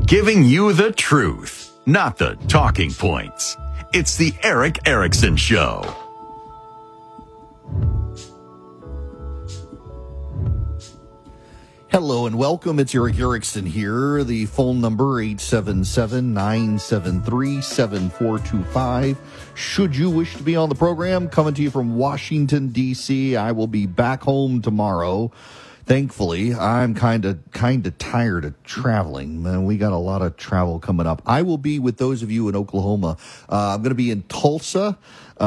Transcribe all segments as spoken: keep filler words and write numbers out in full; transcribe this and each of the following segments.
Giving you the truth, not the talking points. It's the Erick Erickson Show. Hello and welcome. It's Erick Erickson here. The phone number eight seven seven, nine seven three, seven four two five. Should you wish to be on the program, coming to you from Washington, D C, I will be back home tomorrow. Thankfully, I'm kind of kind of tired of traveling. Man, we got a lot of travel coming up. I will be with those of you in Oklahoma. Uh, I'm going to be in Tulsa.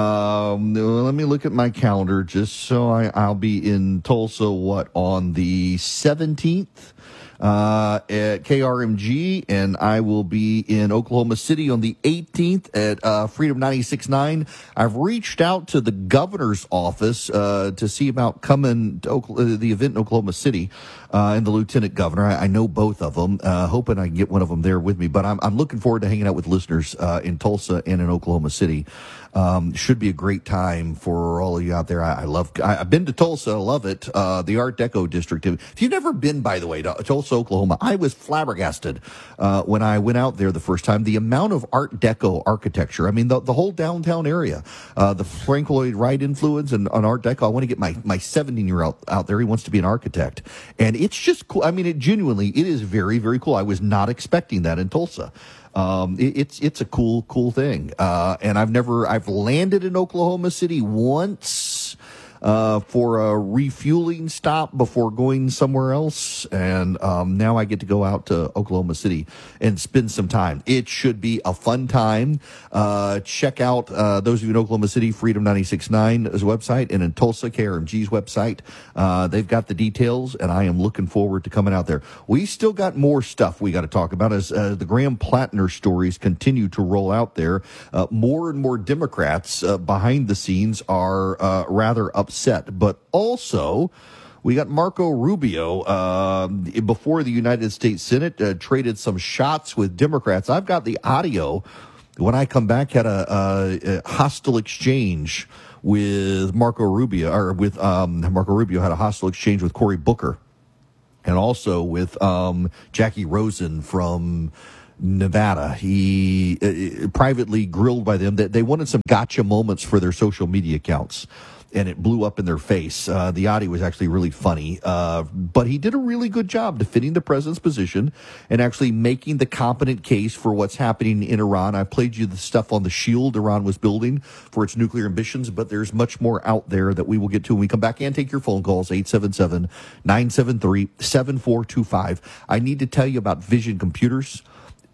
Um, let me look at my calendar just so I, I'll be in Tulsa, what, on the seventeenth uh, at K R M G, and I will be in Oklahoma City on the eighteenth at uh, Freedom ninety-six point nine. I've reached out to the governor's office uh, to see about coming to Oklahoma, the event in Oklahoma City, uh, and the lieutenant governor. I, I know both of them, uh, hoping I can get one of them there with me, but I'm, I'm looking forward to hanging out with listeners uh, in Tulsa and in Oklahoma City. Um, should be a great time for all of you out there. I, I love, I, I've been to Tulsa. I love it. Uh, the Art Deco district. If you've never been, by the way, to Tulsa, Oklahoma, I was flabbergasted, uh, when I went out there the first time. The amount of Art Deco architecture. I mean, the, the whole downtown area, uh, the Frank Lloyd Wright influence and on Art Deco. I want to get my, my seventeen year old out there. He wants to be an architect, and it's just cool. I mean, it genuinely, it is very, very cool. I was not expecting that in Tulsa. Um, it, it's, it's a cool, cool thing. Uh, and I've never, I've landed in Oklahoma City once, uh, for a refueling stop before going somewhere else. And, um, now I get to go out to Oklahoma City and spend some time. It should be a fun time. Uh, check out, uh, those of you in Oklahoma City, Freedom ninety-six point nine's website, and in Tulsa, K R M G's website. Uh, they've got the details, and I am looking forward to coming out there. We still got more stuff we got to talk about as, uh, the Graham Plattner stories continue to roll out there. Uh, more and more Democrats, uh, behind the scenes are, uh, rather upset. Set, but also we got Marco Rubio uh, before the United States Senate uh, traded some shots with Democrats. I've got the audio. When I come back, had a, a, a hostile exchange with Marco Rubio, or with um, Marco Rubio had a hostile exchange with Cory Booker, and also with um, Jackie Rosen from Nevada. He uh, privately grilled by them that they wanted some gotcha moments for their social media accounts, and it blew up in their face. Uh, the audio was actually really funny, uh, but he did a really good job defending the president's position and actually making the competent case for what's happening in Iran. I played you the stuff on the shield Iran was building for its nuclear ambitions, but there's much more out there that we will get to when we come back and take your phone calls, eight seven seven, nine seven three, seven four two five. I need to tell you about Vision Computers.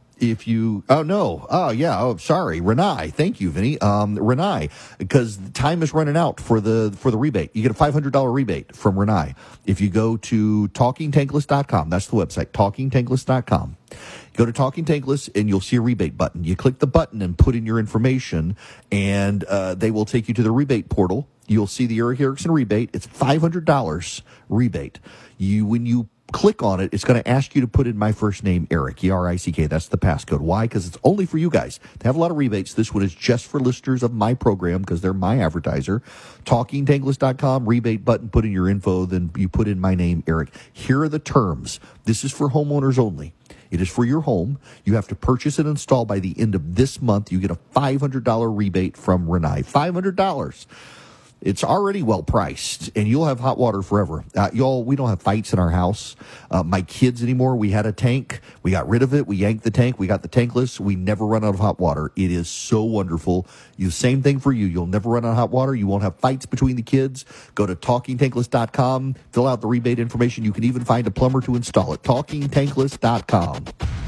If you, oh no, oh yeah, oh sorry, Renai, thank you, Vinny, um, Renai, because time is running out for the for the rebate. You get a five hundred dollars rebate from Renai if you go to talking tankless dot com. That's the website, talking tankless dot com. Go to Talking Tankless and you'll see a rebate button. You click the button and put in your information, and uh, they will take you to the rebate portal. You'll see the Erick Erickson rebate. It's five hundred dollars rebate. You when you click on it, it's going to ask you to put in my first name, Eric, E R I C K. That's the passcode. Why? Because it's only for you guys. They have a lot of rebates. This one is just for listeners of my program because they're my advertiser. talking tankless dot com, rebate button, put in your info, then you put in my name, Eric. Here are the terms. This is for homeowners only. It is for your home. You have to purchase and install by the end of this month. You get a five hundred dollars rebate from Renai. five hundred dollars. It's already well priced, and you'll have hot water forever. Uh, y'all, we don't have fights in our house. Uh, my kids anymore. We had a tank. We got rid of it. We yanked the tank. We got the tankless. We never run out of hot water. It is so wonderful. You same thing for you. You'll never run out of hot water. You won't have fights between the kids. Go to talking tankless dot com. Fill out the rebate information. You can even find a plumber to install it. talking tankless dot com.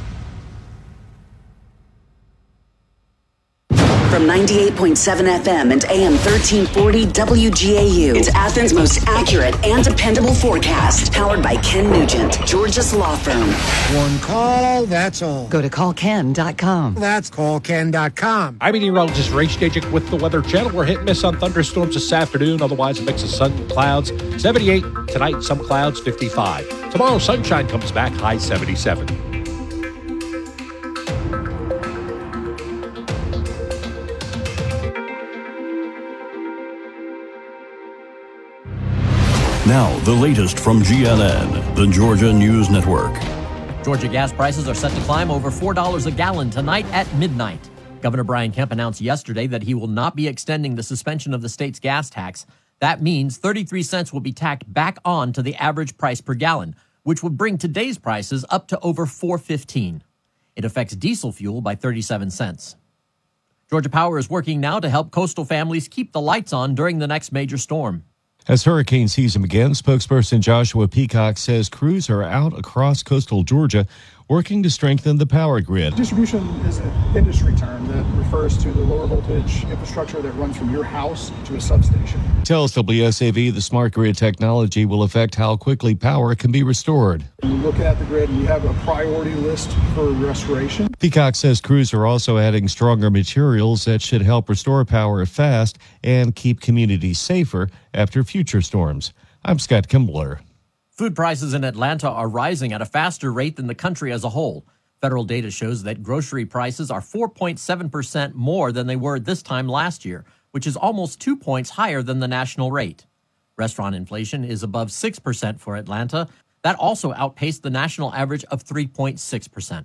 From ninety-eight point seven F M and A M thirteen forty W G A U. It's Athens' most accurate and dependable forecast. Powered by Ken Nugent, Georgia's law firm. One call, that's all. Go to call ken dot com. That's call ken dot com. I'm meteorologist Ray Stajic with the Weather Channel. We're hit and miss on thunderstorms this afternoon. Otherwise, a mix of sun and clouds. seventy-eight. Tonight, some clouds, fifty-five. Tomorrow, sunshine comes back, high seventy-seven. Now, the latest from G N N, the Georgia News Network. Georgia gas prices are set to climb over four dollars a gallon tonight at midnight. Governor Brian Kemp announced yesterday that he will not be extending the suspension of the state's gas tax. That means thirty-three cents will be tacked back on to the average price per gallon, which would bring today's prices up to over four dollars and fifteen cents. It affects diesel fuel by thirty-seven cents. Georgia Power is working now to help coastal families keep the lights on during the next major storm. As hurricane season begins, spokesperson Joshua Peacock says crews are out across coastal Georgia working to strengthen the power grid. Distribution is an industry term that refers to the lower voltage infrastructure that runs from your house to a substation. Tells W S A V the smart grid technology will affect how quickly power can be restored. When you look at the grid, we have a priority list for restoration. Peacock says crews are also adding stronger materials that should help restore power fast and keep communities safer after future storms. I'm Scott Kimbler. Food prices in Atlanta are rising at a faster rate than the country as a whole. Federal data shows that grocery prices are four point seven percent more than they were this time last year, which is almost two points higher than the national rate. Restaurant inflation is above six percent for Atlanta. That also outpaced the national average of three point six percent.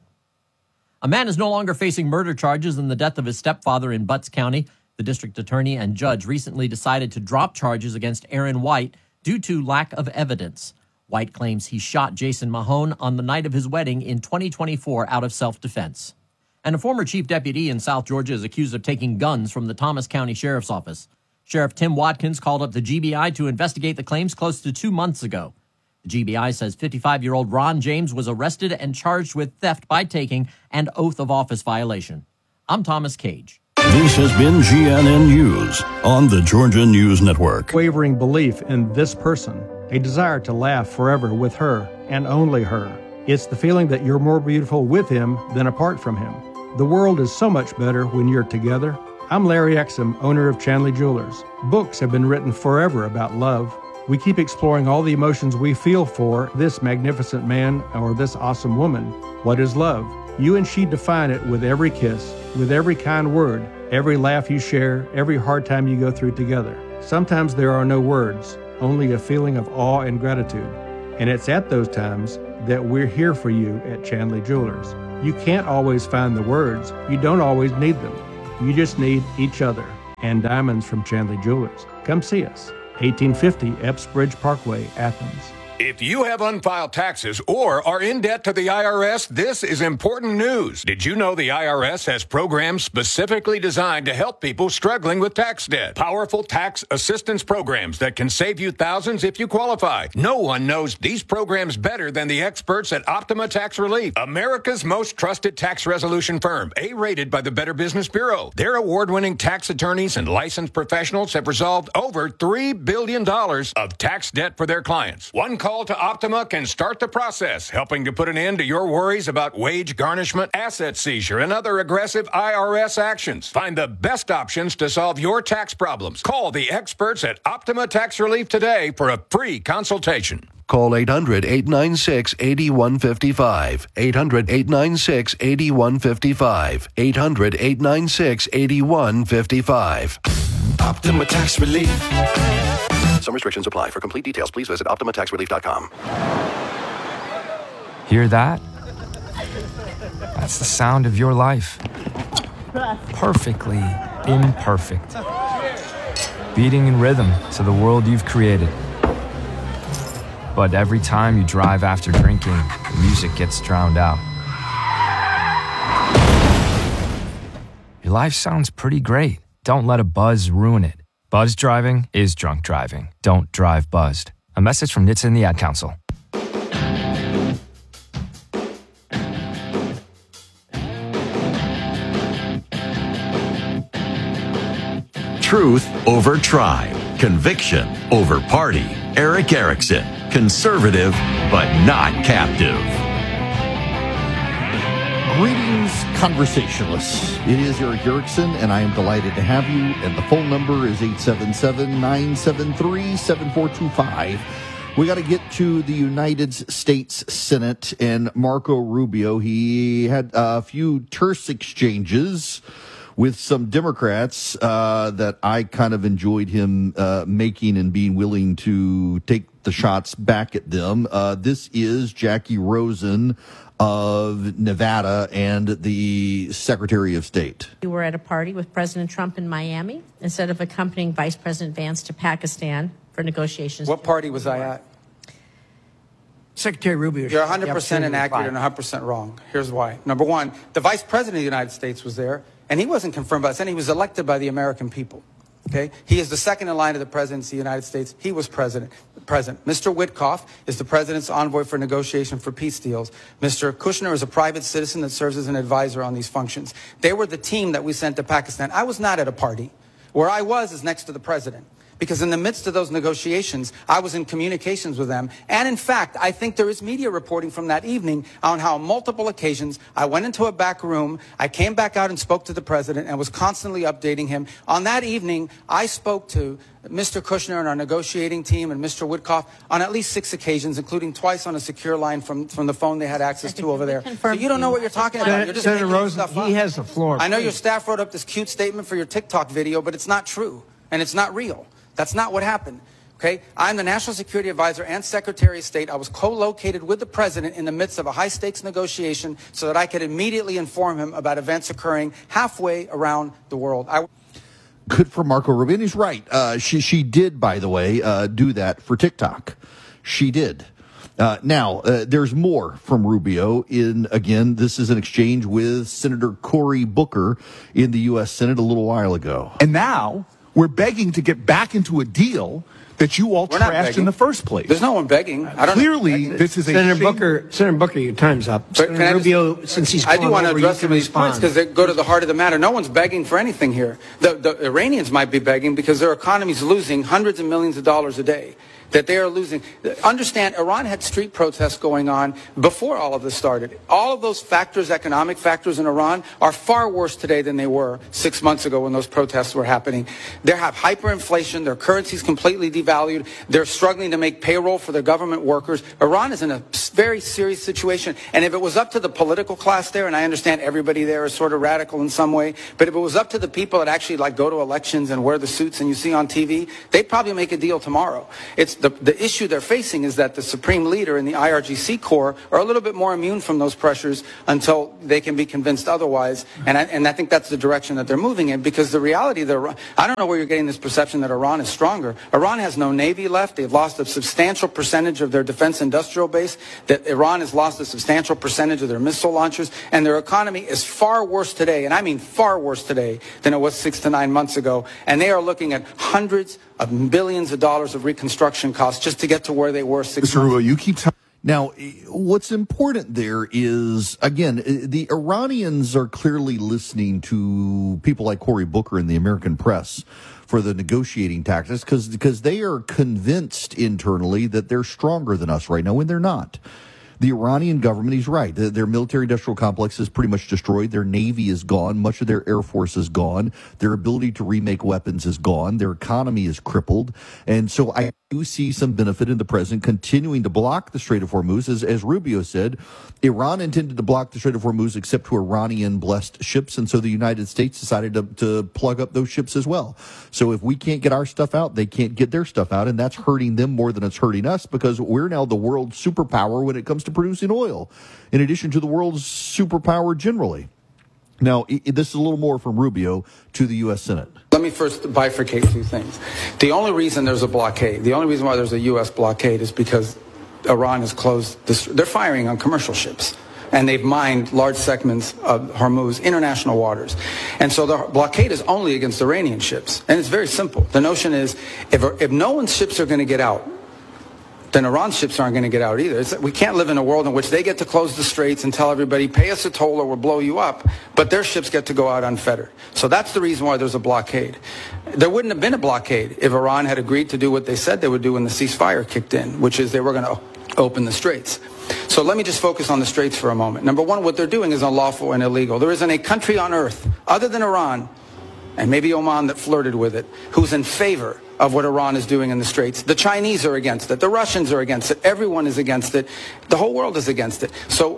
A man is no longer facing murder charges in the death of his stepfather in Butts County. The district attorney and judge recently decided to drop charges against Aaron White due to lack of evidence. White claims he shot Jason Mahone on the night of his wedding in twenty twenty-four out of self-defense. And a former chief deputy in South Georgia is accused of taking guns from the Thomas County Sheriff's Office. Sheriff Tim Watkins called up the G B I to investigate the claims close to two months ago. The G B I says fifty-five-year-old Ron James was arrested and charged with theft by taking and oath of office violation. I'm Thomas Cage. This has been G N N News on the Georgia News Network. Wavering belief in this person, a desire to laugh forever with her and only her. It's the feeling that you're more beautiful with him than apart from him. The world is so much better when you're together. I'm Larry Exum, owner of Chandley Jewelers. Books have been written forever about love. We keep exploring all the emotions we feel for this magnificent man or this awesome woman. What is love? You and she define it with every kiss, with every kind word, every laugh you share, every hard time you go through together. Sometimes there are no words, only a feeling of awe and gratitude. And it's at those times that we're here for you at Chandley Jewelers. You can't always find the words. You don't always need them. You just need each other. And diamonds from Chandley Jewelers. Come see us. eighteen fifty Epps Bridge Parkway, Athens. If you have unfiled taxes or are in debt to the I R S, this is important news. Did you know the I R S has programs specifically designed to help people struggling with tax debt? Powerful tax assistance programs that can save you thousands if you qualify. No one knows these programs better than the experts at Optima Tax Relief, America's most trusted tax resolution firm, A-rated by the Better Business Bureau. Their award-winning tax attorneys and licensed professionals have resolved over three billion dollars of tax debt for their clients. One call to Optima can start the process, helping to put an end to your worries about wage garnishment, asset seizure, and other aggressive I R S actions. Find the best options to solve your tax problems. Call the experts at Optima Tax Relief today for a free consultation. Call eight hundred, eight nine six, eight one five five. eight hundred, eight nine six, eight one five five. eight hundred, eight nine six, eight one five five. Optima Tax Relief. Some restrictions apply. For complete details, please visit optima tax relief dot com. Hear that? That's the sound of your life. Perfectly imperfect. Beating in rhythm to the world you've created. But every time you drive after drinking, the music gets drowned out. Your life sounds pretty great. Don't let a buzz ruin it. Buzz driving is drunk driving. Don't drive buzzed. A message from N H T S A and the Ad Council. Truth over tribe. Conviction over party. Erick Erickson. Conservative, but not captive. Greetings, conversationalists. It is Erick Erickson, and I am delighted to have you. And the phone number is eight seven seven, nine seven three, seven four two five. We got to get to the United States Senate and Marco Rubio. He had a few terse exchanges with some Democrats uh, that I kind of enjoyed him uh, making and being willing to take the shots back at them. Uh, this is Jackie Rosen of Nevada and the Secretary of State. We were at a party with President Trump in Miami instead of accompanying Vice President Vance to Pakistan for negotiations. What party was I at? Secretary Rubio. You're one hundred percent inaccurate and one hundred percent wrong. Here's why. Number one, the Vice President of the United States was there, and he wasn't confirmed by the Senate. He was elected by the American people. Okay? He is the second in line of the presidency of the United States. He was president. President. Mister Witkoff is the president's envoy for negotiation for peace deals. Mister Kushner is a private citizen that serves as an advisor on these functions. They were the team that we sent to Pakistan. I was not at a party. Where I was is next to the president. Because in the midst of those negotiations, I was in communications with them. And in fact, I think there is media reporting from that evening on how on multiple occasions I went into a back room, I came back out and spoke to the president and was constantly updating him. On that evening, I spoke to Mister Kushner and our negotiating team and Mister Witkoff on at least six occasions, including twice on a secure line from, from the phone they had access to over there. So you don't know what you're talking about. You're just Senator making Rosen, stuff up. he has the floor. I know your staff wrote up this cute statement for your TikTok video, but it's not true and it's not real. That's not what happened. Okay? I'm the National Security Advisor and Secretary of State. I was co-located with the president in the midst of a high-stakes negotiation so that I could immediately inform him about events occurring halfway around the world. I Good for Marco Rubio. And he's right. Uh, she, she did, by the way, uh, do that for TikTok. She did. Uh, now, uh, there's more from Rubio in, again, this is an exchange with Senator Cory Booker in the U S Senate a little while ago. And now we're begging to get back into a deal that you all We're not trashed begging. in the first place. There's no one begging. I don't Clearly, know. this is a Senator shame- Booker, Senator Booker, your time's up. But can Senator I just- Rubio, since he's I do gone want to over, address you some can of these points respond. because they go to the heart of the matter. No one's begging for anything here. The, the Iranians might be begging because their economy's losing hundreds of millions of dollars a day. That they are losing. Understand, Iran had street protests going on before all of this started. All of those factors, economic factors in Iran, are far worse today than they were six months ago when those protests were happening. They have hyperinflation. Their currency's completely devalued. They're struggling to make payroll for their government workers. Iran is in a very serious situation. And if it was up to the political class there, and I understand everybody there is sort of radical in some way, but if it was up to the people that actually like go to elections and wear the suits and you see on T V, they'd probably make a deal tomorrow. It's The, the issue they're facing is that the supreme leader and the I R G C Corps are a little bit more immune from those pressures until they can be convinced otherwise. And I, and I think that's the direction that they're moving in because the reality that I don't know where you're getting this perception that Iran is stronger. Iran has no navy left. They've lost a substantial percentage of their defense industrial base. That Iran has lost a substantial percentage of their missile launchers. And their economy is far worse today, and I mean far worse today, than it was six to nine months ago. And they are looking at hundreds of billions of dollars of reconstruction costs just to get to where they were six Mister months Rubio, you keep telling. Now, what's important there is, again, the Iranians are clearly listening to people like Cory Booker in the American press for the negotiating tactics because because they are convinced internally that they're stronger than us right now, when they're not. The Iranian government, he's right. Their military-industrial complex is pretty much destroyed. Their navy is gone. Much of their air force is gone. Their ability to remake weapons is gone. Their economy is crippled. And so I do see some benefit in the president continuing to block the Strait of Hormuz. As, as Rubio said, Iran intended to block the Strait of Hormuz except to Iranian-blessed ships, and so the United States decided to, to plug up those ships as well. So if we can't get our stuff out, they can't get their stuff out, and that's hurting them more than it's hurting us because we're now the world's superpower when it comes to producing oil, in addition to the world's superpower generally. Now, I- this is a little more from Rubio to the U S Senate. Let me first bifurcate two things. The only reason there's a blockade, the only reason why there's a U S blockade is because Iran has closed this. They're firing on commercial ships. And they've mined large segments of Hormuz, international waters. And so the blockade is only against Iranian ships. And it's very simple. The notion is if, if no one's ships are going to get out, then Iran's ships aren't going to get out either. It's, we can't live in a world in which they get to close the straits and tell everybody, pay us a toll or we'll blow you up, but their ships get to go out unfettered. So that's the reason why there's a blockade. There wouldn't have been a blockade if Iran had agreed to do what they said they would do when the ceasefire kicked in, which is they were going to open the straits. So let me just focus on the straits for a moment. Number one, what they're doing is unlawful and illegal. There isn't a country on earth, other than Iran, and maybe Oman that flirted with it, who's in favor of what Iran is doing in the Straits. The Chinese are against it. The Russians are against it. Everyone is against it. The whole world is against it. So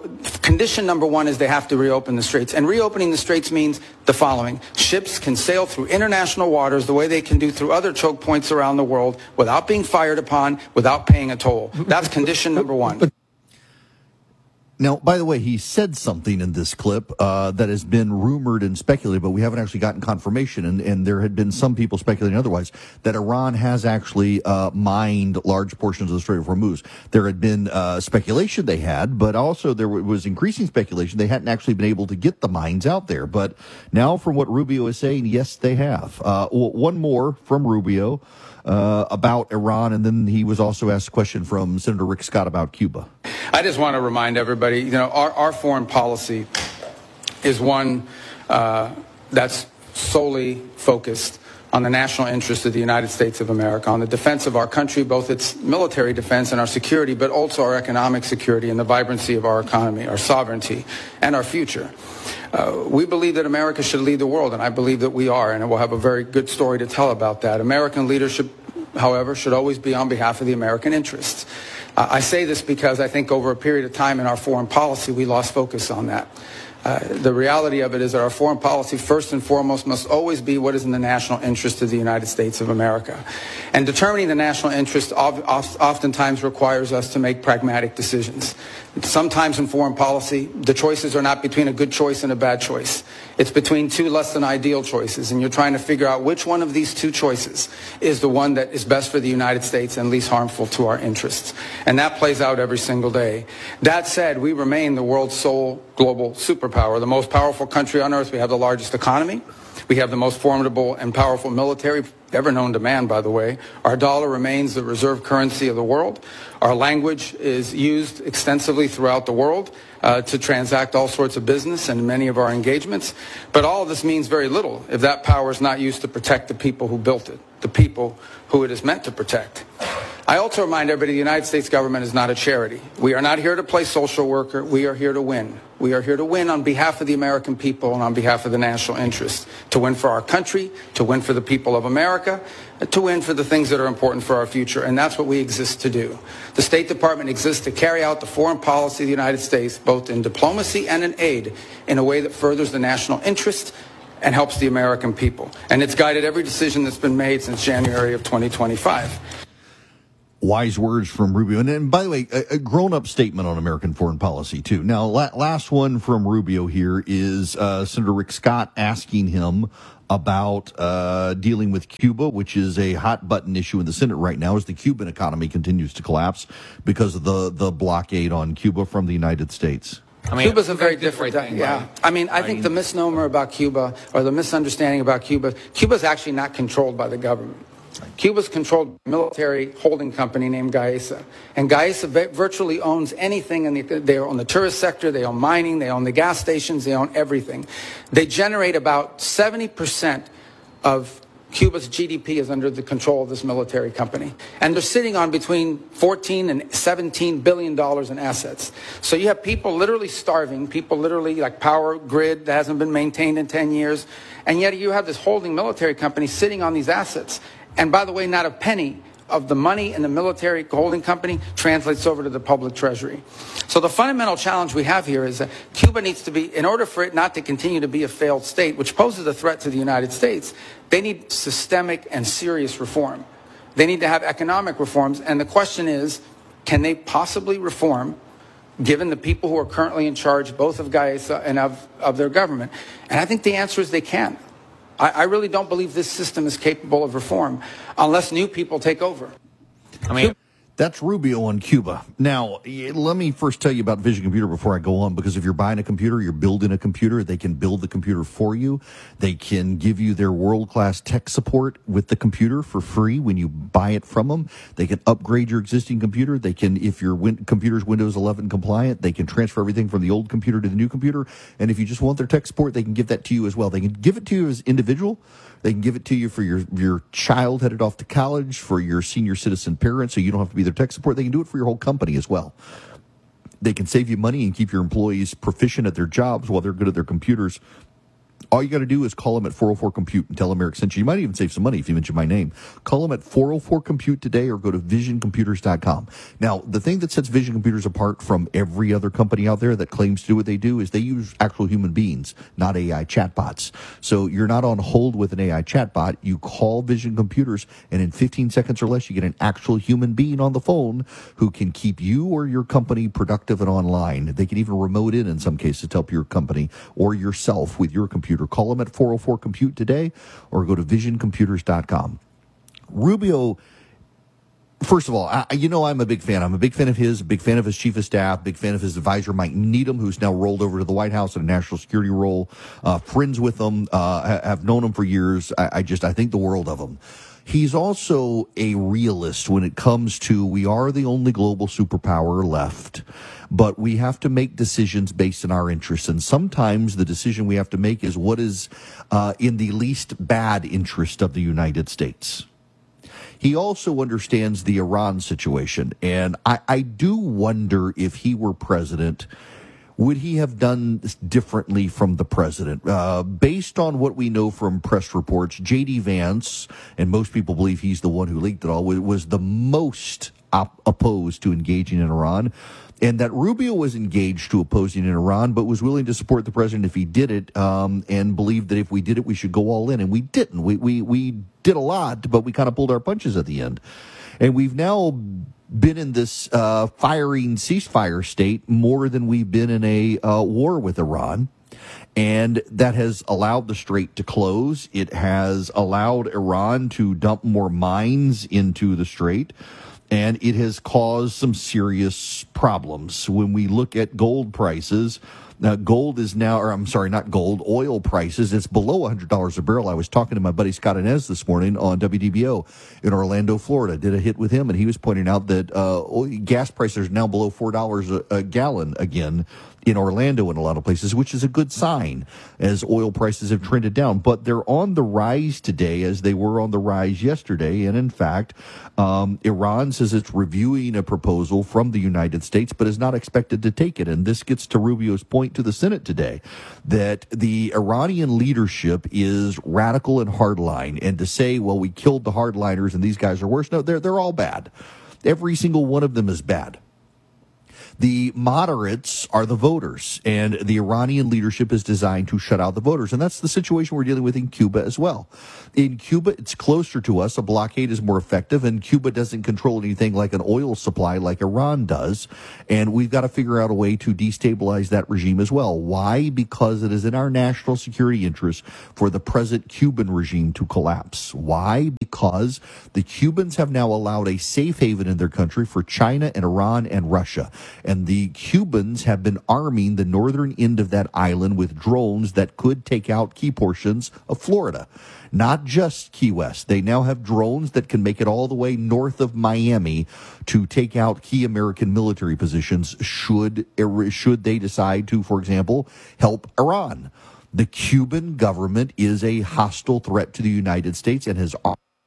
Condition number one is they have to reopen the straits. And reopening the straits means the following. Ships can sail through international waters the way they can do through other choke points around the world without being fired upon, without paying a toll. That's condition number one. Now, by the way, he said something in this clip uh, that has been rumored and speculated, but we haven't actually gotten confirmation. And, and there had been some people speculating otherwise, that Iran has actually uh, mined large portions of the Strait of Hormuz. There had been uh, speculation they had, but also there was increasing speculation they hadn't actually been able to get the mines out there. But now, from what Rubio is saying, yes, they have. Uh, one more from Rubio. Uh, about Iran, and then he was also asked a question from Senator Rick Scott about Cuba. I just want to remind everybody, you know, our, our foreign policy is one uh, that's solely focused on the national interest of the United States of America, on the defense of our country, both its military defense and our security, but also our economic security and the vibrancy of our economy, our sovereignty, and our future. Uh, we believe that America should lead the world, and I believe that we are, and we'll have a very good story to tell about that. American leadership, however, should always be on behalf of the American interests. Uh, I say this because I think over a period of time in our foreign policy, we lost focus on that. Uh, the reality of it is that our foreign policy, first and foremost, must always be what is in the national interest of the United States of America. And determining the national interest oftentimes requires us to make pragmatic decisions. Sometimes in foreign policy, the choices are not between a good choice and a bad choice. It's between two less than ideal choices, and you're trying to figure out which one of these two choices is the one that is best for the United States and least harmful to our interests. And that plays out every single day. That said, we remain the world's sole global superpower, the most powerful country on earth. We have the largest economy. We have the most formidable and powerful military ever known to man, by the way. Our dollar remains the reserve currency of the world. Our language is used extensively throughout the world uh, to transact all sorts of business and many of our engagements. But all of this means very little if that power is not used to protect the people who built it, the people who it is meant to protect. I also remind everybody the United States government is not a charity. We are not here to play social worker. We are here to win. We are here to win on behalf of the American people and on behalf of the national interest, to win for our country, to win for the people of America, to win for the things that are important for our future. And that's what we exist to do. The State Department exists to carry out the foreign policy of the United States, both in diplomacy and in aid, in a way that furthers the national interest and helps the American people. And it's guided every decision that's been made since January of twenty twenty-five. Wise words from Rubio. And, and by the way, a, a grown-up statement on American foreign policy, too. Now, la- last one from Rubio here is uh, Senator Rick Scott asking him about uh, dealing with Cuba, which is a hot-button issue in the Senate right now as the Cuban economy continues to collapse because of the, the blockade on Cuba from the United States. I mean, Cuba's a very different thing. Yeah. Right? I mean, I, I think mean, the misnomer about Cuba, or the misunderstanding about Cuba, Cuba's actually not controlled by the government. Cuba's controlled by a military holding company named Gaesa. And Gaesa virtually owns anything. In the, they own the tourist sector, they own mining, they own the gas stations, they own everything. They generate about seventy percent of Cuba's G D P is under the control of this military company. And they're sitting on between fourteen and seventeen billion dollars in assets. So you have people literally starving, people literally like power grid that hasn't been maintained in ten years. And yet you have this holding military company sitting on these assets. And by the way, not a penny of the money in the military holding company translates over to the public treasury. So the fundamental challenge we have here is that Cuba needs to be, in order for it not to continue to be a failed state, which poses a threat to the United States, they need systemic and serious reform. They need to have economic reforms. And the question is, can they possibly reform given the people who are currently in charge, both of Gaesa and of, of their government? And I think the answer is they can. I really don't believe this system is capable of reform unless new people take over. I mean, that's Rubio on Cuba. Now, let me first tell you about Vision Computer before I go on, because if you're buying a computer, you're building a computer, they can build the computer for you. They can give you their world-class tech support with the computer for free when you buy it from them. They can upgrade your existing computer. They can, if your win- computer's Windows eleven compliant, they can transfer everything from the old computer to the new computer. And if you just want their tech support, they can give that to you as well. They can give it to you as individual. They can give it to you for your, your child headed off to college, for your senior citizen parents, so you don't have to be their tech support. They can do it for your whole company as well. They can save you money and keep your employees proficient at their jobs while they're good at their computers. All you got to do is call them at four oh four compute and tell them Eric sent you. You might even save some money if you mention my name. Call them at four oh four compute today or go to vision computers dot com. Now, the thing that sets Vision Computers apart from every other company out there that claims to do what they do is they use actual human beings, not A I chatbots. So you're not on hold with an A I chatbot. You call Vision Computers, and in fifteen seconds or less, you get an actual human being on the phone who can keep you or your company productive and online. They can even remote in in some cases to help your company or yourself with your computer. Call them at four oh four compute today or go to vision computers dot com. Rubio, first of all, I, you know I'm a big fan. I'm a big fan of his, a big fan of his chief of staff, big fan of his advisor, Mike Needham, who's now rolled over to the White House in a national security role. Uh, friends with him, uh, have known him for years. I, I just, I think the world of him. He's also a realist when it comes to we are the only global superpower left, but we have to make decisions based on our interests. And sometimes the decision we have to make is what is uh, in the least bad interest of the United States. He also understands the Iran situation. And I, I do wonder if he were president, would he have done differently from the president? Uh, based on what we know from press reports, J D. Vance, and most people believe he's the one who leaked it all, was the most op- opposed to engaging in Iran. And that Rubio was engaged to opposing in Iran, but was willing to support the president if he did it, um, and believed that if we did it, we should go all in. And we didn't. We, we, we did a lot, but we kind of pulled our punches at the end. And we've now been in this uh, firing ceasefire state more than we've been in a uh, war with Iran. And that has allowed the strait to close. It has allowed Iran to dump more mines into the strait. And it has caused some serious problems. When we look at gold prices, now gold is now, or I'm sorry, not gold, oil prices, it's below one hundred dollars a barrel. I was talking to my buddy Scott Inez this morning on W D B O in Orlando, Florida. Did a hit with him, and he was pointing out that uh, oil, gas prices are now below four dollars a, a gallon again in Orlando and a lot of places, which is a good sign as oil prices have trended down. But they're on the rise today as they were on the rise yesterday. And in fact, um, Iran says it's reviewing a proposal from the United States, but is not expected to take it. And this gets to Rubio's point to the Senate today, that the Iranian leadership is radical and hardline. And to say, well, we killed the hardliners and these guys are worse. No, they're, they're all bad. Every single one of them is bad. The moderates are the voters, and the Iranian leadership is designed to shut out the voters. And that's the situation we're dealing with in Cuba as well. In Cuba, it's closer to us. A blockade is more effective, and Cuba doesn't control anything like an oil supply like Iran does. And we've got to figure out a way to destabilize that regime as well. Why? Because it is in our national security interest for the present Cuban regime to collapse. Why? Because the Cubans have now allowed a safe haven in their country for China and Iran and Russia. And the Cubans have been arming the northern end of that island with drones that could take out key portions of Florida. Not just Key West. They now have drones that can make it all the way north of Miami to take out key American military positions should, should they decide to, for example, help Iran. The Cuban government is a hostile threat to the United States and has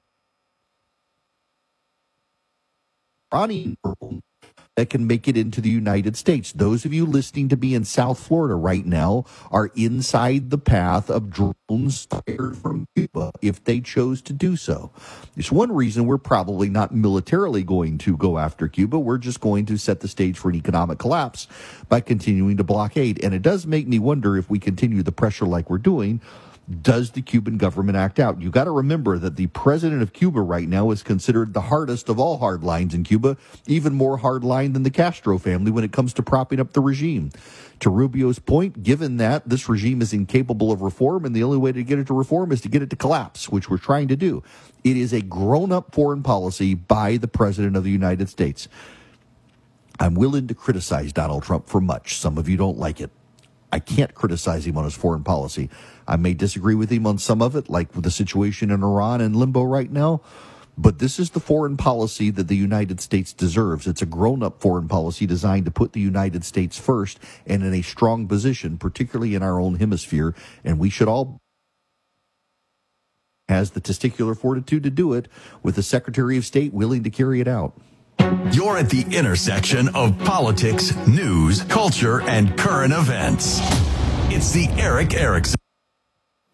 Iranian that can make it into the United States. Those of you listening to me in South Florida right now are inside the path of drones fired from Cuba if they chose to do so. It's one reason we're probably not militarily going to go after Cuba. We're just going to set the stage for an economic collapse by continuing to blockade. And it does make me wonder if we continue the pressure like we're doing, does the Cuban government act out? You got to remember that the president of Cuba right now is considered the hardest of all hard lines in Cuba, even more hard line than the Castro family when it comes to propping up the regime. To Rubio's point, given that this regime is incapable of reform, and the only way to get it to reform is to get it to collapse, which we're trying to do. It is a grown-up foreign policy by the president of the United States. I'm willing to criticize Donald Trump for much. Some of you don't like it. I can't criticize him on his foreign policy. I may disagree with him on some of it, like with the situation in Iran and limbo right now, but this is the foreign policy that the United States deserves. It's a grown-up foreign policy designed to put the United States first and in a strong position, particularly in our own hemisphere, and we should all has the testicular fortitude to do it with the Secretary of State willing to carry it out. You're at the intersection of politics, news, culture, and current events. It's the Erick Erickson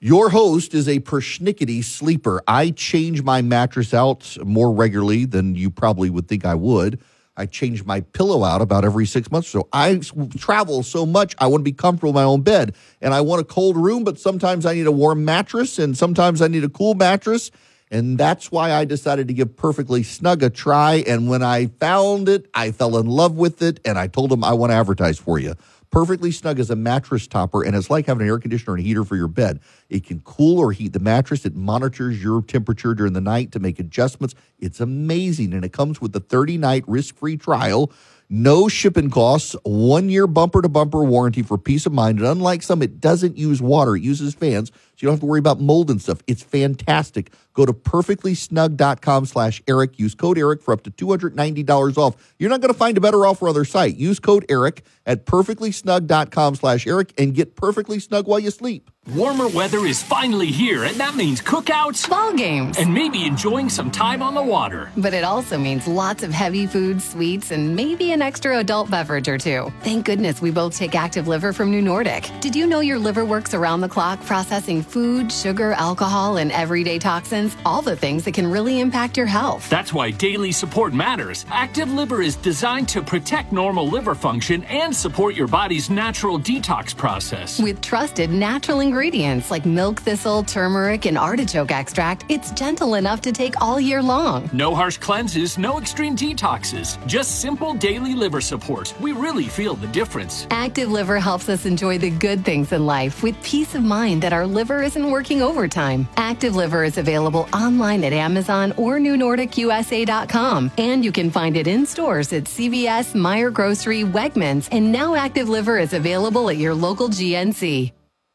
Your host is a persnickety sleeper. I change my mattress out more regularly than you probably would think I would. I change my pillow out about every six months or so. I travel so much, I want to be comfortable in my own bed. And I want a cold room, but sometimes I need a warm mattress, and sometimes I need a cool mattress. And that's why I decided to give Perfectly Snug a try. And when I found it, I fell in love with it, and I told them I want to advertise for you. Perfectly Snug is a mattress topper, and it's like having an air conditioner and a heater for your bed. It can cool or heat the mattress. It monitors your temperature during the night to make adjustments. It's amazing, and it comes with a thirty-night risk-free trial, no shipping costs, one-year bumper-to-bumper warranty for peace of mind. And unlike some, it doesn't use water. It uses fans, so you don't have to worry about mold and stuff. It's fantastic. Go to perfectlysnug.com slash Eric. Use code Eric for up to two hundred ninety dollars off. You're not going to find a better offer on their site. Use code Eric at perfectlysnug.com slash Eric and get perfectly snug while you sleep. Warmer weather is finally here, and that means cookouts, ball games, and maybe enjoying some time on the water. But it also means lots of heavy foods, sweets, and maybe an extra adult beverage or two. Thank goodness we both take Active Liver from New Nordic. Did you know your liver works around the clock processing food, sugar, alcohol, and everyday toxins? All the things that can really impact your health. That's why daily support matters. Active Liver is designed to protect normal liver function and support your body's natural detox process. With trusted natural ingredients like milk thistle, turmeric, and artichoke extract, it's gentle enough to take all year long. No harsh cleanses, no extreme detoxes, just simple daily liver support. We really feel the difference. Active Liver helps us enjoy the good things in life with peace of mind that our liver isn't working overtime. Active Liver is available online at Amazon or new nordic u s a dot com, and you can find it in stores at C V S, Meijer Grocery, Wegmans, and now Active Liver is available at your local G N C.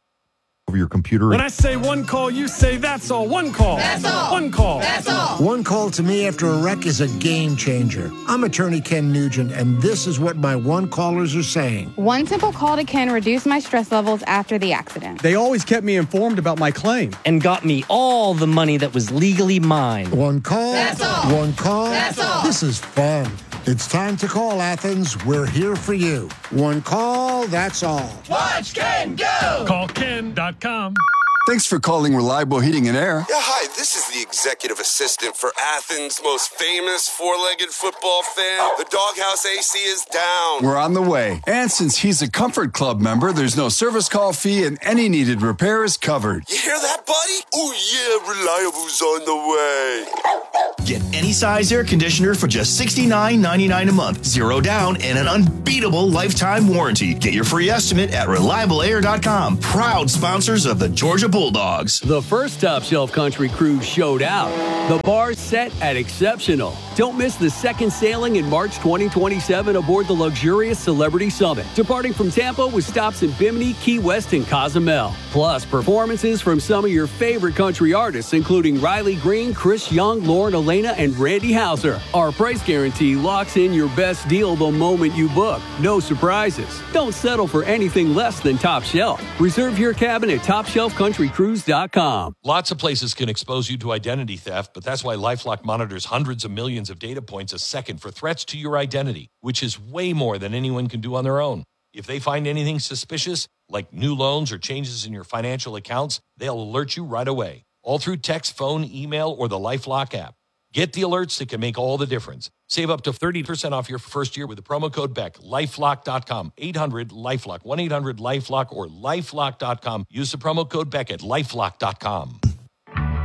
Over your computer. When I say one call, you say that's all. One call. That's all. One call. That's all. One call to me after a wreck is a game changer. I'm attorney Ken Nugent, and this is what my one callers are saying. One simple call to Ken reduced my stress levels after the accident. They always kept me informed about my claim. And got me all the money that was legally mine. One call. That's all. One call. That's all. This is fun. It's time to call Athens. We're here for you. One call, that's all. Watch Ken go! Call ken dot com. Thanks for calling Reliable Heating and Air. Yeah, hi, this is the executive assistant for Athens' most famous four-legged football fan. The Doghouse A C is down. We're on the way. And since he's a Comfort Club member, there's no service call fee and any needed repair is covered. You hear that, buddy? Oh, yeah, Reliable's on the way. Get any size air conditioner for just sixty-nine ninety-nine a month. Zero down and an unbeatable lifetime warranty. Get your free estimate at reliable air dot com. Proud sponsors of the Georgia Bulldogs. The first Top Shelf Country Cruise showed out. The bar set at exceptional. Don't miss the second sailing in March twenty twenty-seven aboard the luxurious Celebrity Summit, departing from Tampa with stops in Bimini, Key West, and Cozumel. Plus, performances from some of your favorite country artists, including Riley Green, Chris Young, Lauren Elena, and Randy Houser. Our price guarantee locks in your best deal the moment you book. No surprises. Don't settle for anything less than Top Shelf. Reserve your cabin at top shelf country cruise dot com. Lots of places can expose you to identity theft, but that's why LifeLock monitors hundreds of millions of data points a second for threats to your identity, which is way more than anyone can do on their own. If they find anything suspicious, like new loans or changes in your financial accounts, they'll alert you right away, all through text, phone, email, or the LifeLock app. Get the alerts that can make all the difference. Save up to thirty percent off your first year with the promo code Beck. lifelock dot com. eight hundred LifeLock. one eight hundred LifeLock or lifelock dot com. Use the promo code Beck at lifelock dot com.